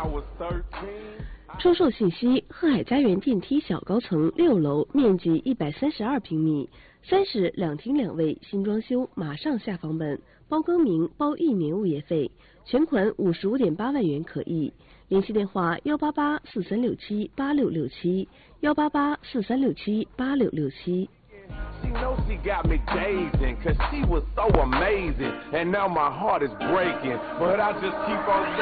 出售信息：鹤海家园电梯小高层6楼，面积132平米，3室2厅2卫，新装修，马上下房本，包更名，包1年物业费，全款55.8万元可议。联系电话18843678667，18843678667。 She knows she got me dazing, cause she was so amazing, and now my heart is breaking, but I just keep on